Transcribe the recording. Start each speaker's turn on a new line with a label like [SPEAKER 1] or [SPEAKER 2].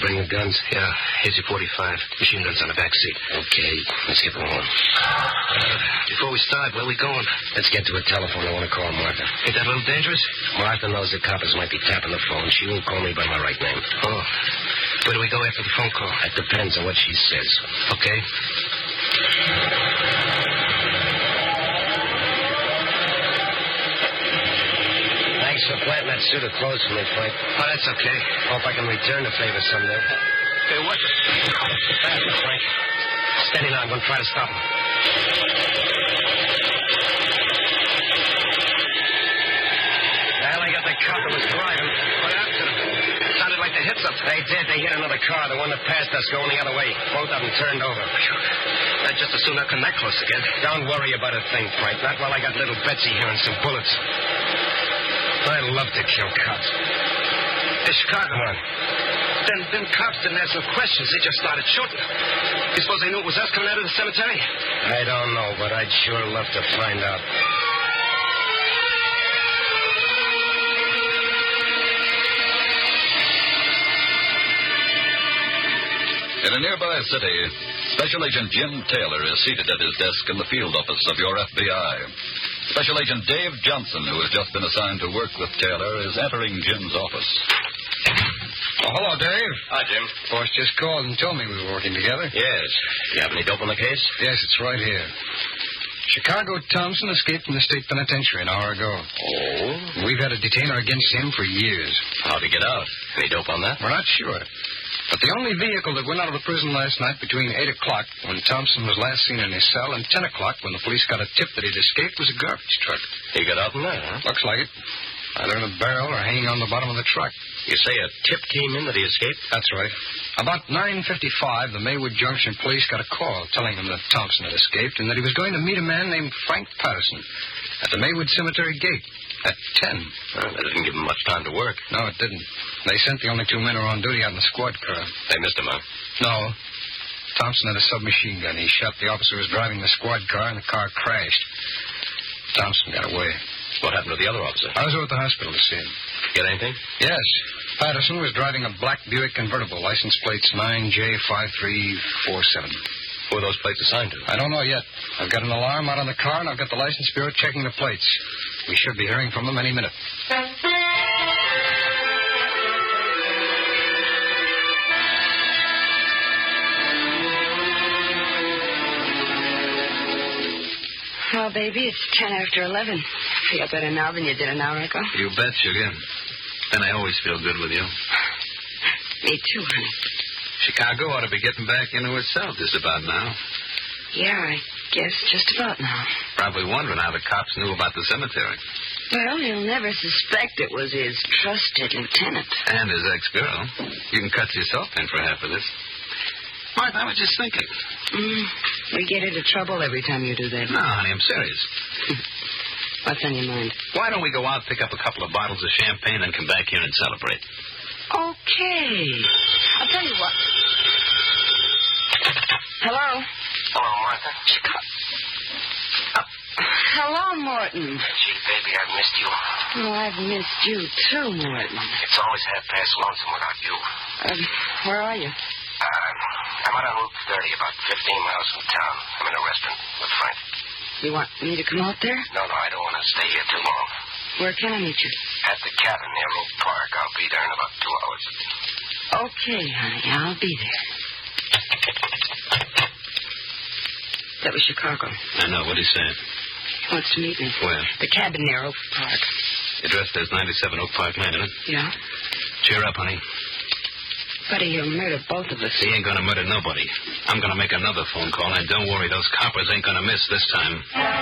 [SPEAKER 1] bring the guns?
[SPEAKER 2] Yeah, AZ-45. Machine guns on the back seat.
[SPEAKER 1] Okay, let's get going.
[SPEAKER 2] Before we start, where are we going?
[SPEAKER 1] Let's get to a telephone. I want to call Martha.
[SPEAKER 2] Ain't that a little dangerous?
[SPEAKER 1] Martha knows the coppers might be tapping the phone. She won't call me by my right name.
[SPEAKER 2] Oh. Where do we go after the phone call?
[SPEAKER 1] That depends on what she says.
[SPEAKER 2] Okay.
[SPEAKER 1] Thanks for planting that suit of clothes for me, Frank.
[SPEAKER 2] Oh, that's okay.
[SPEAKER 1] Hope I can return the favor someday.
[SPEAKER 2] Hey, what?
[SPEAKER 1] Faster, Frank. Steady now. I'm going to try to stop him. Well, I got the cop that was driving.
[SPEAKER 2] What happened to them? Sounded like they hit something.
[SPEAKER 1] They did. They hit another car. The one that passed us going the other way. Both of them turned over.
[SPEAKER 2] I'd just as soon not come that close again.
[SPEAKER 1] Don't worry about a thing, Frank. Not while I got little Betsy here and some bullets. I love to kill cops.
[SPEAKER 2] Hey, Chicago.
[SPEAKER 1] Come on.
[SPEAKER 2] Them cops didn't ask no questions. They just started shooting. You suppose they knew it was us coming out of the cemetery?
[SPEAKER 1] I don't know, but I'd sure love to find out.
[SPEAKER 3] In a nearby city, Special Agent Jim Taylor is seated at his desk in the field office of your FBI. Special Agent Dave Johnson, who has just been assigned to work with Taylor, is entering Jim's office.
[SPEAKER 4] Oh, hello, Dave.
[SPEAKER 1] Hi, Jim.
[SPEAKER 4] Boss just called and told me we were working together.
[SPEAKER 1] Yes. You have any dope on the case?
[SPEAKER 4] Yes, it's right here. Chicago Thompson escaped from the state penitentiary an hour ago.
[SPEAKER 1] Oh?
[SPEAKER 4] We've had a detainer against him for years.
[SPEAKER 1] How'd he get out? Any dope on that?
[SPEAKER 4] We're not sure. But the only vehicle that went out of the prison last night between 8 o'clock, when Thompson was last seen in his cell, and 10 o'clock, when the police got a tip that he'd escaped, was a garbage truck.
[SPEAKER 1] He got out in that, huh?
[SPEAKER 4] Looks like it. Either in a barrel or hanging on the bottom of the truck.
[SPEAKER 1] You say a tip came in that he escaped?
[SPEAKER 4] That's right. About 9:55, the Maywood Junction police got a call telling them that Thompson had escaped and that he was going to meet a man named Frank Patterson at the Maywood Cemetery gate at 10.
[SPEAKER 1] Well, that didn't give him much time to work.
[SPEAKER 4] No, it didn't. They sent the only two men who were on duty out in the squad car.
[SPEAKER 1] They missed him, huh?
[SPEAKER 4] No. Thompson had a submachine gun. He shot the officer who was driving the squad car, and the car crashed. Thompson got away.
[SPEAKER 1] What happened to the other officer?
[SPEAKER 4] I was over at the hospital to see him.
[SPEAKER 1] Get anything?
[SPEAKER 4] Yes. Patterson was driving a black Buick convertible, license plates 9J5347.
[SPEAKER 1] Who are those plates assigned to?
[SPEAKER 4] I don't know yet. I've got an alarm out on the car, and I've got the license bureau checking the plates. We should be hearing from them any minute.
[SPEAKER 5] Well, baby, it's 10 after 11. Feel better now than you did an hour ago?
[SPEAKER 2] You bet, Sugar. And I always feel good with you.
[SPEAKER 5] Me too, honey.
[SPEAKER 2] Chicago ought to be getting back into itself just about now.
[SPEAKER 5] Yeah, I guess just about now.
[SPEAKER 2] Probably wondering how the cops knew about the cemetery.
[SPEAKER 5] Well, he'll never suspect it was his trusted lieutenant.
[SPEAKER 2] And his ex-girl. You can cut yourself in for half of this. Martha, I was just thinking.
[SPEAKER 5] We get into trouble every time you do that.
[SPEAKER 2] No, honey, I'm serious.
[SPEAKER 5] What's on your mind?
[SPEAKER 2] Why don't we go out, pick up a couple of bottles of champagne, and come back here and celebrate?
[SPEAKER 5] Okay. I'll tell you what. Hello?
[SPEAKER 1] Hello, Martha.
[SPEAKER 5] Hello, Morton.
[SPEAKER 1] Gee, baby, I've missed you.
[SPEAKER 5] Oh, I've missed you too, Morton.
[SPEAKER 1] It's always half-past lonesome without you.
[SPEAKER 5] Where are you?
[SPEAKER 1] I'm out on Route 30, about 15 miles from town. I'm in a restaurant with Frank.
[SPEAKER 5] You want me to come out there?
[SPEAKER 1] No, I don't want to stay here too long.
[SPEAKER 5] Where can I meet you?
[SPEAKER 1] At the cabin near Road Park. I'll be there in about 2 hours.
[SPEAKER 5] Okay, honey, I'll be there. That was Chicago.
[SPEAKER 2] I know. What he's saying.
[SPEAKER 5] He wants to meet me.
[SPEAKER 2] Where?
[SPEAKER 5] The cabin near Oak Park.
[SPEAKER 2] Address there's 97 Oak Park Lane, isn't it?
[SPEAKER 5] Yeah?
[SPEAKER 2] Cheer up, honey.
[SPEAKER 5] Buddy, he'll murder both of us.
[SPEAKER 2] He ain't gonna murder nobody. I'm gonna make another phone call, and don't worry, those coppers ain't gonna miss this time.